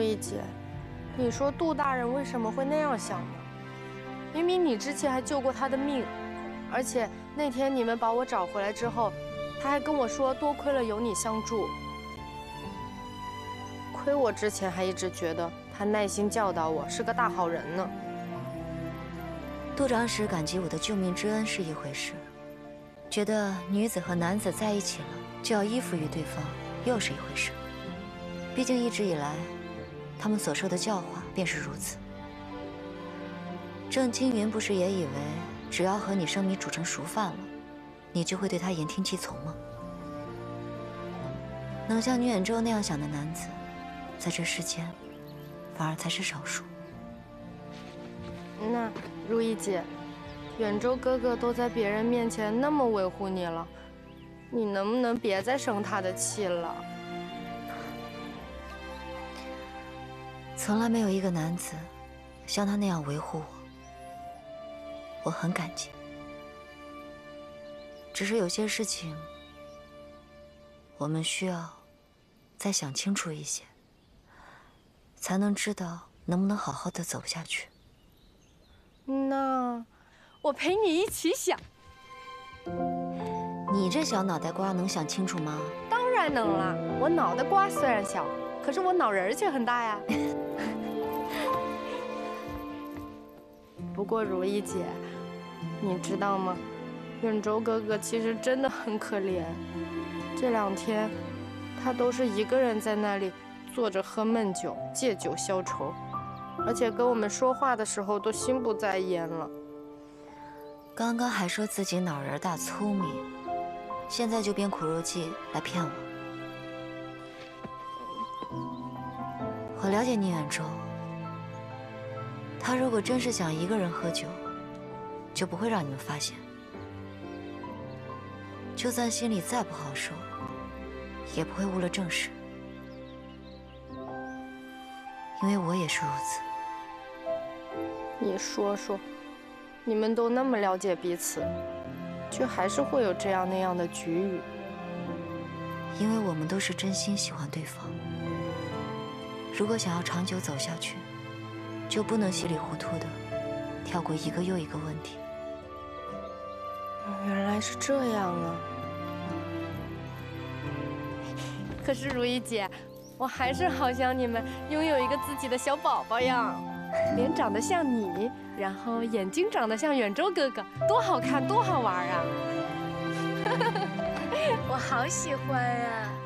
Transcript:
如意姐，你说杜大人为什么会那样想呢？明明你之前还救过他的命，而且那天你们把我找回来之后，他还跟我说多亏了有你相助。亏我之前还一直觉得他耐心教导我是个大好人呢。 杜长史感激我的救命之恩是一回事，觉得女子和男子在一起了就要依附于对方又是一回事。毕竟一直以来，他们所受的教化便是如此。郑青云不是也以为只要和你生米煮成熟饭了，你就会对他言听计从吗？能像宁远舟那样想的男子，在这世间反而才是少数。 那如意姐，远舟哥哥都在别人面前那么维护你了，你能不能别再生他的气了？ 从来没有一个男子像他那样维护我，我很感激。只是有些事情，我们需要再想清楚一些，才能知道能不能好好的走下去。 那我陪你一起想。 你这小脑袋瓜能想清楚吗？ 当然能啦，我脑袋瓜虽然小，可是我脑仁儿却很大呀。不过如意姐，你知道吗？远舟哥哥其实真的很可怜，这2天他都是一个人在那里坐着喝闷酒，借酒消愁，而且跟我们说话的时候都心不在焉了。 刚刚还说自己脑仁大聪明，现在就编苦肉计来骗我。我了解宁远舟，他如果真是想一个人喝酒，就不会让你们发现。就算心里再不好受，也不会误了正事。因为我也是如此。 你说说，你们都那么了解彼此，却还是会有这样那样的局语。 因为我们都是真心喜欢对方。如果想要长久走下去，就不能稀里糊涂的跳过一个又一个问题。 原来是这样啊！可是如意姐，我还是好想你们拥有一个自己的小宝宝呀，脸长得像你，然后眼睛长得像远舟哥哥，多好看，多好玩啊！我好喜欢啊！